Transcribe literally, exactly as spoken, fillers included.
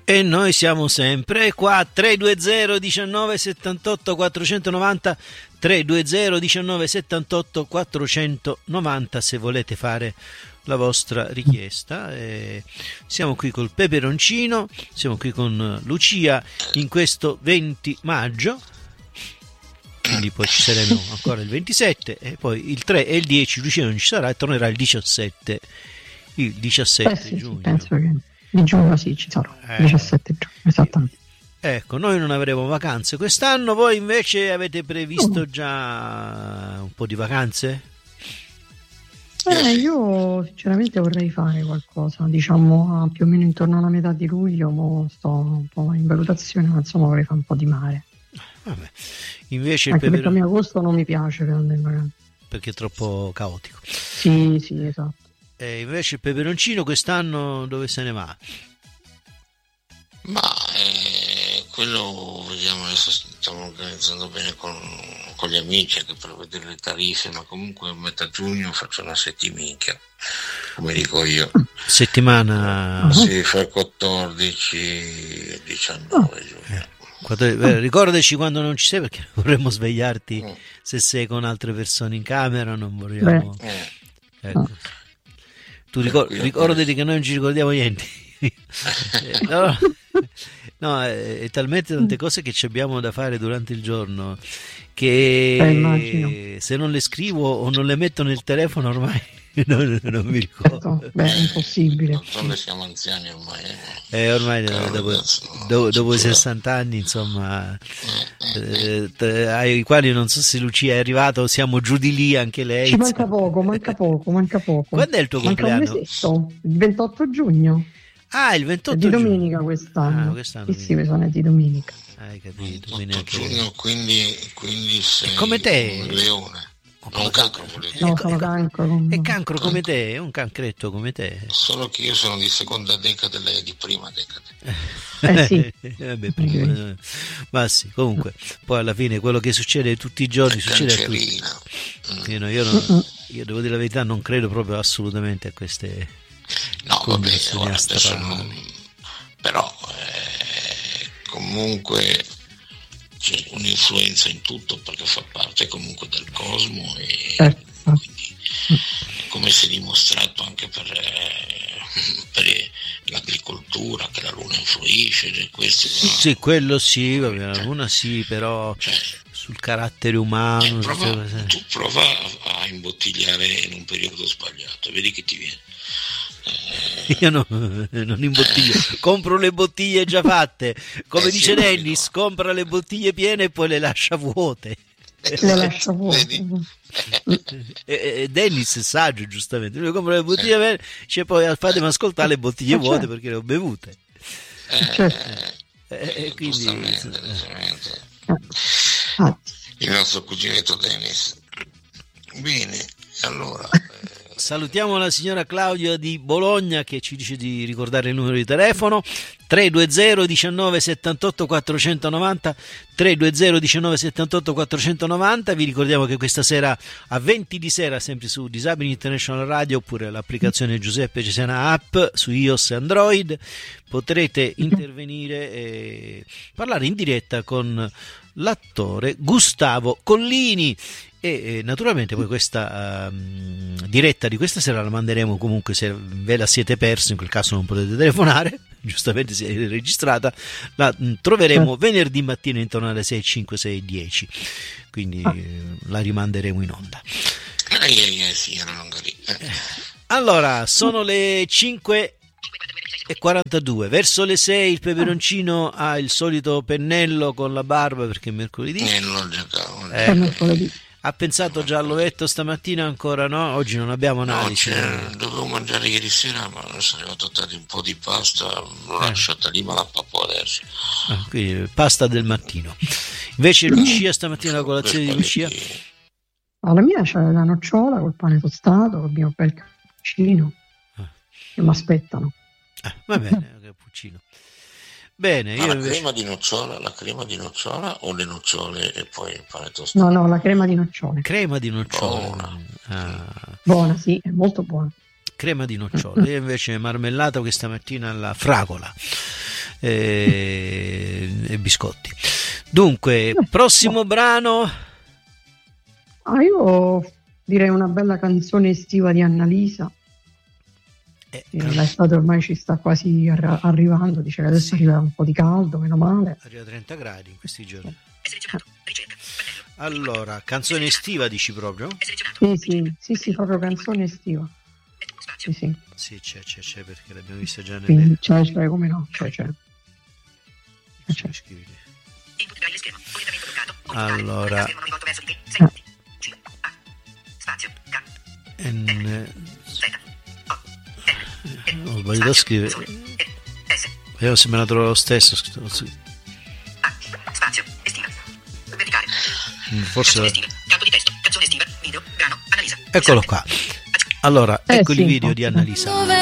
E noi siamo sempre qua. Tre due zero diciannove settantotto quattrocentonovanta, tre due zero diciannove settantotto quattrocentonovanta se volete fare la vostra richiesta. E siamo qui col peperoncino, siamo qui con Lucia in questo venti maggio, quindi poi ci saremo ancora il ventisette e poi il tre e il dieci Lucia non ci sarà e tornerà il diciassette il diciassette eh sì, giugno. Penso che di giugno sì ci sarò, eh, diciassette giugno, esattamente. Ecco, noi non avremo vacanze quest'anno, voi invece avete previsto oh. già un po' di vacanze? Eh, io sinceramente vorrei fare qualcosa, diciamo più o meno intorno alla metà di luglio, mo sto un po' in valutazione, ma insomma vorrei fare un po' di mare. Vabbè. Invece Anche il peperon... perché a me agosto non mi piace per andare in vacanza. Perché è troppo caotico. Sì, sì, esatto. E invece il peperoncino quest'anno dove se ne va? Ma eh, quello vediamo, adesso stiamo organizzando bene con, con gli amici anche per vedere le tariffe, ma comunque a metà giugno faccio una settiminchia, come dico io. Settimana? Sì, fa il quattordici diciannove giugno. Eh. Quando, ricordaci quando non ci sei, perché vorremmo svegliarti mm. se sei con altre persone in camera, non vorremmo. Mm. Ecco. Tu ricor- ricordati che noi non ci ricordiamo niente. no, no è, è talmente tante cose che ci abbiamo da fare durante il giorno che eh, se non le scrivo o non le metto nel telefono ormai non, non mi ricordo. Certo. Beh, è impossibile. Noi siamo anziani ormai. Eh, ormai dopo, ragazzo, dopo, dopo sessanta anni, insomma, eh, eh, ai quali non so se Lucia è arrivata o siamo giù di lì anche lei. Ci manca poco, manca poco, manca poco. Quando è il tuo manca compleanno? Un mesetto, il ventotto giugno. Ah, il ventotto è di giugno. domenica quest'anno. Ah, quest'anno sì, sì, sono di domenica. Hai capito. ventotto giugno, quindi, quindi sei come te. Un leone. Non cancro, volete. No, sono cancro. È cancro come te, è un cancretto come te. Solo che io sono di seconda decade, lei è di prima decade. Eh sì. Vabbè, prima, okay. Ma sì, comunque, poi alla fine quello che succede tutti i giorni è succede a tutti. Mm. Io, no, io, non, io devo dire la verità, non credo proprio assolutamente a queste. No, vabbè, ora adesso non, però eh, comunque c'è un'influenza in tutto perché fa parte comunque del cosmo e eh. quindi come si è dimostrato anche per, eh, per l'agricoltura che la luna influisce questo, sì, sì, quello sì, vabbè, la luna sì, però cioè, sul carattere umano eh, prova, tu prova a, a imbottigliare in un periodo sbagliato, vedi che ti viene. Io no, non imbottiglio, compro le bottiglie già fatte, come eh dice sì, Dennis, no. Compra le bottiglie piene e poi le lascia vuote. Le lascia vuote. e, e Dennis è saggio, giustamente. Lui compra le bottiglie piene, cioè poi fatemi ascoltare le bottiglie vuote certo. Perché le ho bevute. Certo. E, e quindi giustamente, giustamente. Il nostro cuginetto Dennis. Bene, allora. Salutiamo la signora Claudia di Bologna che ci dice di ricordare il numero di telefono tre due zero diciannove settantotto quattrocentonovanta tre due zero diciannove settantotto quattrocentonovanta. Vi ricordiamo che questa sera a venti di sera sempre su Disabili International Radio oppure l'applicazione Giuseppe Cesena App su iOS e Android potrete intervenire e parlare in diretta con l'attore Gustavo Collini. E naturalmente poi questa uh, diretta di questa sera la manderemo comunque, se ve la siete persi, in quel caso non potete telefonare, giustamente si è registrata, la mh, troveremo venerdì mattina intorno alle sei, cinque, sei, dieci, quindi ah. eh, la rimanderemo in onda. Eh, eh, eh, signora Longari. Eh. Allora, sono le cinque e quarantadue, verso le sei il peperoncino ha il solito pennello con la barba perché è mercoledì. Eh, non giocavo. È mercoledì. Ha pensato già all'ovetto stamattina ancora no? Oggi non abbiamo analisi. No, dovevo mangiare ieri sera ma sono arrivato tardi, un po' di pasta, l'ho eh. lasciata lì ma la pappo adesso. Ah, quindi pasta del mattino. Invece Lucia stamattina la colazione di Lucia? Alla mia c'è la nocciola col pane tostato, abbiamo un bel cappuccino ah. e mi aspettano. Ah, va bene, cappuccino. Bene, ma io la invece... crema di nocciola, la crema di nocciola o le nocciole e poi il pane tostato? No, no, la crema di nocciole. Crema di nocciole. Buona. Ah. Buona, sì, è molto buona. Crema di nocciole. Io invece marmellata questa mattina alla fragola. e, e biscotti. Dunque, prossimo brano. Ah, io direi una bella canzone estiva di Annalisa. Eh, L'estate ormai ci sta quasi arri- arrivando, dice che adesso arriva un po' di caldo, meno male. Arriva a trenta gradi in questi giorni. Allora, canzone estiva dici proprio? Sì, sì, sì, sì, proprio canzone estiva. Sì, sì. Sì, c'è, c'è, c'è, perché l'abbiamo vista già nelle... Quindi, cioè, cioè, come no? Cioè, cioè. C'è. Allora... N... Ho sbagliato a scrivere. Vediamo se me la trovo lo stesso. Forse... Eccolo qua. Allora, Eh, ecco sì, i video infatti. di Annalisa.